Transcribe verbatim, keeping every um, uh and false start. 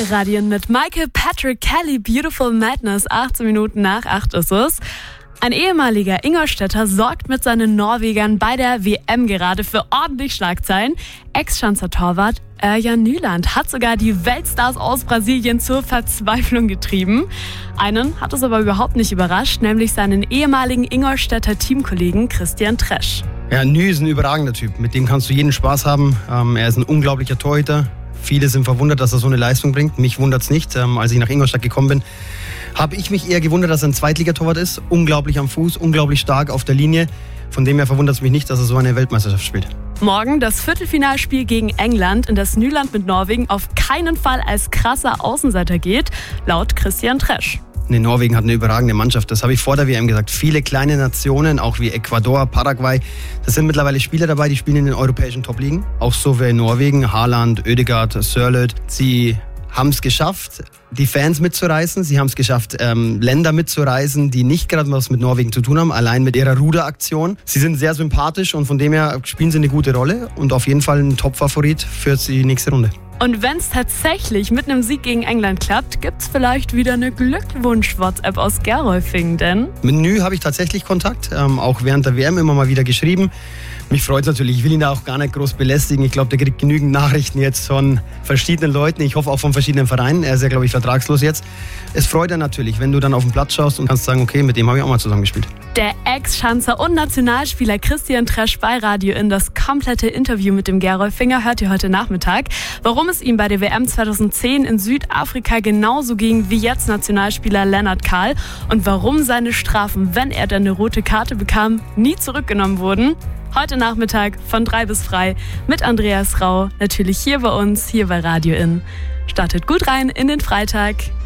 Radien mit Michael Patrick Kelly, Beautiful Madness, achtzehn Minuten nach acht ist es. Ein ehemaliger Ingolstädter sorgt mit seinen Norwegern bei der W M gerade für ordentlich Schlagzeilen. Ex-Schanzer Torwart Örjan Nyland hat sogar die Weltstars aus Brasilien zur Verzweiflung getrieben. Einen hat es aber überhaupt nicht überrascht, nämlich seinen ehemaligen Ingolstädter Teamkollegen Christian Tresch. Ja, Ny ist ein überragender Typ, mit dem kannst du jeden Spaß haben. Ähm, er ist ein unglaublicher Torhüter. Viele sind verwundert, dass er so eine Leistung bringt. Mich wundert es nicht. Ähm, als ich nach Ingolstadt gekommen bin, habe ich mich eher gewundert, dass er ein Zweitligatorwart ist. Unglaublich am Fuß, unglaublich stark auf der Linie. Von dem her verwundert es mich nicht, dass er so eine Weltmeisterschaft spielt. Morgen das Viertelfinalspiel gegen England, in das Nyland mit Norwegen auf keinen Fall als krasser Außenseiter geht, laut Christian Tresch. Nee, Norwegen hat eine überragende Mannschaft, das habe ich vor der W M gesagt. Viele kleine Nationen, auch wie Ecuador, Paraguay, das sind mittlerweile Spieler dabei, die spielen in den europäischen Top-Ligen. Auch so wie in Norwegen, Haaland, Ødegaard, Sørloth. Sie haben es geschafft, die Fans mitzureißen. Sie haben es geschafft, ähm, Länder mitzureisen, die nicht gerade was mit Norwegen zu tun haben, allein mit ihrer Ruderaktion. Sie sind sehr sympathisch und von dem her spielen sie eine gute Rolle und auf jeden Fall ein Top-Favorit für die nächste Runde. Und wenn es tatsächlich mit einem Sieg gegen England klappt, gibt es vielleicht wieder eine Glückwunsch-WhatsApp aus Gerolfing, denn mit Ny habe ich tatsächlich Kontakt, ähm, auch während der W M immer mal wieder geschrieben. Mich freut es natürlich, ich will ihn da auch gar nicht groß belästigen. Ich glaube, der kriegt genügend Nachrichten jetzt von verschiedenen Leuten. Ich hoffe auch von verschiedenen Vereinen. Er ist ja, glaube ich, vertragslos jetzt. Es freut er natürlich, wenn du dann auf den Platz schaust und kannst sagen, okay, mit dem habe ich auch mal zusammengespielt. Der Ex-Schanzer und Nationalspieler Christian Tresch bei Radio in. Das komplette Interview mit dem Gerolfinger hört ihr heute Nachmittag. Warum es ihm bei der W M zweitausendzehn in Südafrika genauso ging wie jetzt Nationalspieler Lennart Kahl und warum seine Strafen, wenn er dann eine rote Karte bekam, nie zurückgenommen wurden. Heute Nachmittag von drei bis frei mit Andreas Rau, natürlich hier bei uns, hier bei Radio in. Startet gut rein in den Freitag.